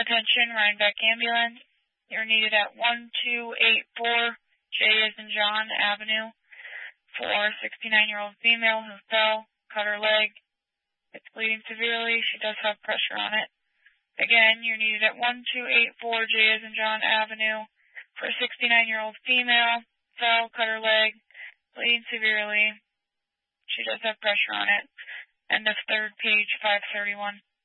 Attention, Rhinebeck Ambulance. You're needed at 1284 J as in John Avenue for a 69-year-old female who fell, cut her leg. It's bleeding severely. She does have pressure on it. Again, you're needed at 1284 J as in John Avenue for a 69-year-old female, fell, cut her leg, bleeding severely. She does have pressure on it. End of third, page 531.